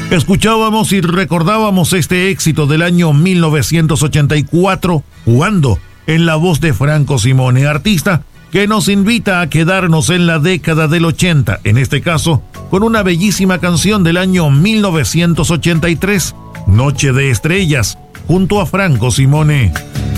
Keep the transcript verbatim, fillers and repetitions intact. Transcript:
Escuchábamos y recordábamos este éxito del año mil novecientos ochenta y cuatro, Jugando, en la voz de Franco Simone, artista que nos invita a quedarnos en la década del ochenta, en este caso, con una bellísima canción del año mil novecientos ochenta y tres, Noche de Estrellas, junto a Franco Simone.